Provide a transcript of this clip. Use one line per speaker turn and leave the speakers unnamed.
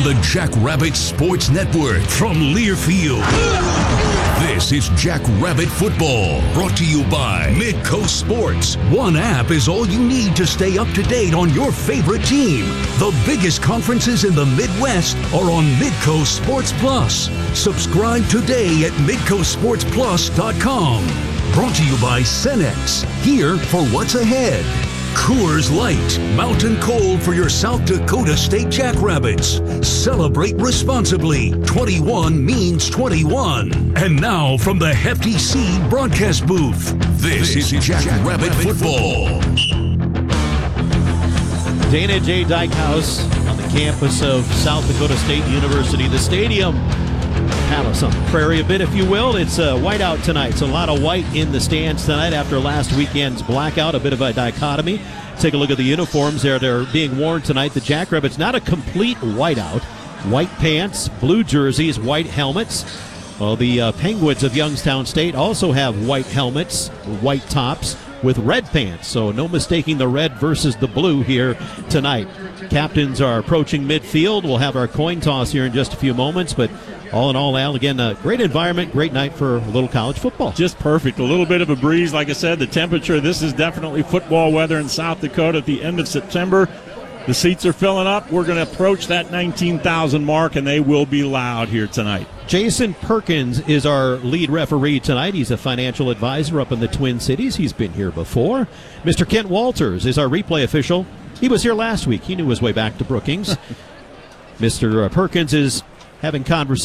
the Jackrabbit Sports Network from Learfield. This is Jackrabbit Football, brought to you by Midcoast Sports. One app is all you need to stay up to date on your favorite team. The biggest conferences in the Midwest are on Midcoast Sports Plus. Subscribe today at MidcoastSportsPlus.com. Brought to you by Cenex, here for what's ahead. Coors Light, mountain cold for your South Dakota State Jackrabbits. Celebrate responsibly. 21 means 21. And now from the Hefty Seed broadcast booth, this is Jackrabbit Football.
Dana J. Dykhouse on the campus of South Dakota State University. The stadium, Palace on the prairie a bit, if you will. It's white out tonight. It's a lot of white in the stands tonight after last weekend's blackout, a bit of a dichotomy. Take a look at the uniforms there. They're being worn tonight. The Jackrabbits, not a complete whiteout. White pants, blue jerseys, white helmets. Well, the Penguins of Youngstown State also have white helmets, white tops, with red pants, so no mistaking the red versus the blue here tonight. Captains are approaching midfield. We'll have our coin toss here in just a few moments, but all in all, Al, again, a great environment, great night for a little college football.
Just perfect. A little bit of a breeze, like I said, the temperature. This is definitely football weather in South Dakota at the end of September. The seats are filling up. We're going to approach that 19,000 mark, and they will be loud here tonight.
Jason Perkins is our lead referee tonight. He's a financial advisor up in the Twin Cities. He's been here before. Mr. Kent Walters is our replay official. He was here last week. He knew his way back to Brookings. Mr. Perkins is having conversation